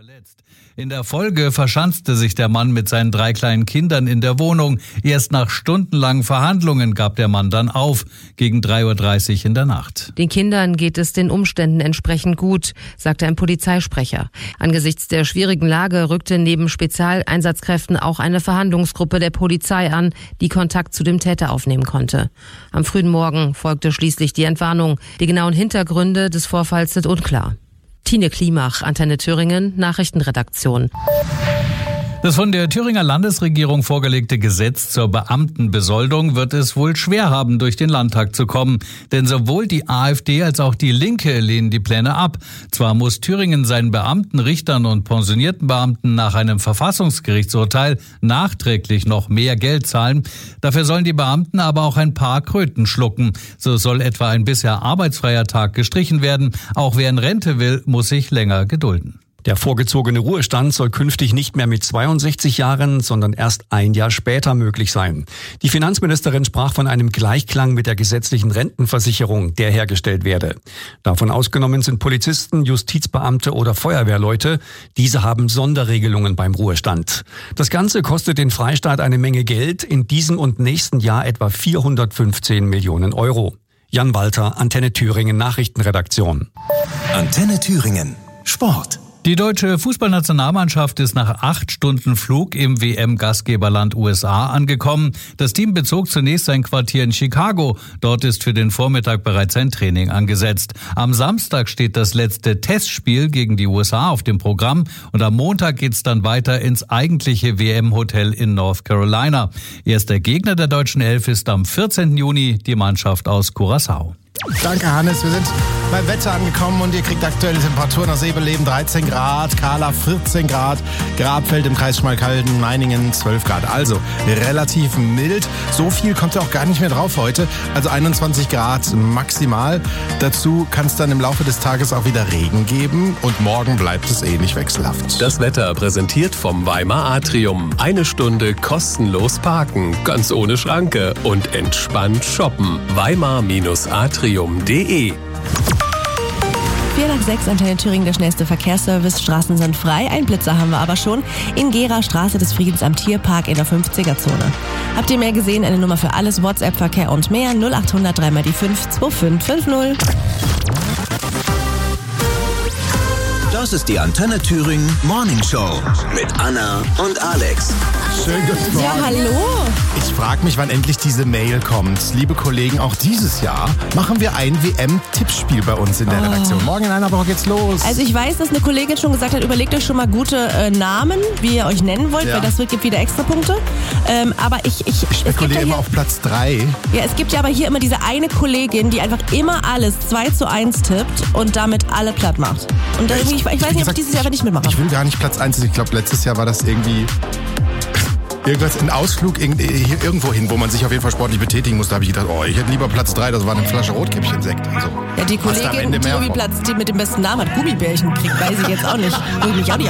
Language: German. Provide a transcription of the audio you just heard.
verletzt. In der Folge verschanzte sich der Mann mit seinen 3 kleinen Kindern in der Wohnung. Erst nach stundenlangen Verhandlungen gab der Mann dann auf, gegen 3:30 Uhr in der Nacht. Den Kindern geht es den Umständen entsprechend gut, sagte ein Polizeisprecher. Angesichts der schwierigen Lage rückte neben Spezialeinsatzkräften auch eine Verhandlungsgruppe der Polizei an, die Kontakt zu dem Täter aufnehmen konnte. Am frühen Morgen folgte schließlich die Entwarnung. Die genauen Hintergründe des Vorfalls sind unklar. Tine Klimach, Antenne Thüringen, Nachrichtenredaktion. Das von der Thüringer Landesregierung vorgelegte Gesetz zur Beamtenbesoldung wird es wohl schwer haben, durch den Landtag zu kommen. Denn sowohl die AfD als auch die Linke lehnen die Pläne ab. Zwar muss Thüringen seinen Beamten, Richtern und pensionierten Beamten nach einem Verfassungsgerichtsurteil nachträglich noch mehr Geld zahlen. Dafür sollen die Beamten aber auch ein paar Kröten schlucken. So soll etwa ein bisher arbeitsfreier Tag gestrichen werden. Auch wer in Rente will, muss sich länger gedulden. Der vorgezogene Ruhestand soll künftig nicht mehr mit 62 Jahren, sondern erst ein Jahr später möglich sein. Die Finanzministerin sprach von einem Gleichklang mit der gesetzlichen Rentenversicherung, der hergestellt werde. Davon ausgenommen sind Polizisten, Justizbeamte oder Feuerwehrleute. Diese haben Sonderregelungen beim Ruhestand. Das Ganze kostet den Freistaat eine Menge Geld, in diesem und nächsten Jahr etwa 415 Millionen Euro. Jan Walter, Antenne Thüringen Nachrichtenredaktion. Antenne Thüringen Sport. Die deutsche Fußballnationalmannschaft ist nach 8 Stunden Flug im WM-Gastgeberland USA angekommen. Das Team bezog zunächst sein Quartier in Chicago. Dort ist für den Vormittag bereits ein Training angesetzt. Am Samstag steht das letzte Testspiel gegen die USA auf dem Programm und am Montag geht's dann weiter ins eigentliche WM-Hotel in North Carolina. Erster Gegner der deutschen Elf ist am 14. Juni die Mannschaft aus Curaçao. Danke, Hannes. Wir sind beim Wetter angekommen und ihr kriegt aktuelle Temperaturen aus Eberleben 13 Grad, Kahla 14 Grad, Grabfeld im Kreis Schmalkalden, Meiningen 12 Grad. Also relativ mild. So viel kommt ja auch gar nicht mehr drauf heute. Also 21 Grad maximal. Dazu kann es dann im Laufe des Tages auch wieder Regen geben und morgen bleibt es ähnlich wechselhaft. Das Wetter präsentiert vom Weimar Atrium. 1 Stunde kostenlos parken, ganz ohne Schranke und entspannt shoppen. Weimar-Atrium.de 4:06, Antenne Thüringen, der schnellste Verkehrsservice. Straßen sind frei. Einen Blitzer haben wir aber schon. In Gera, Straße des Friedens am Tierpark in der 50er-Zone. Habt ihr mehr gesehen? Eine Nummer für alles, WhatsApp-Verkehr und mehr. 0800 3 mal die 5 2550. Das ist die Antenne Thüringen Morning Show mit Anna und Alex. Schönen guten Morgen. Ja, hallo. Ich frage mich, wann endlich diese Mail kommt. Liebe Kollegen, auch dieses Jahr machen wir ein WM-Tippspiel bei uns in der Redaktion. Morgen in einer Woche geht's los. Also ich weiß, dass eine Kollegin schon gesagt hat, überlegt euch schon mal gute Namen, wie ihr euch nennen wollt, weil das gibt wieder Extrapunkte. Aber ich spekuliere immer auf Platz 3. Ja, es gibt ja aber hier immer diese eine Kollegin, die einfach immer alles 2:1 tippt und damit alle platt macht. Und ich weiß nicht, ob ich dieses Jahr aber nicht mitmache. Ich will gar nicht Platz 1. Ich glaube, letztes Jahr war das irgendwie ein Ausflug irgendwo hin, wo man sich auf jeden Fall sportlich betätigen muss. Da habe ich gedacht, ich hätte lieber Platz 3, das war eine Flasche Rotkäppchen-Sekt. Also, ja, die Kollegin, die mit dem besten Namen hat, Gummibärchen kriegt, weiß ich jetzt auch nicht. Würde mich auch nicht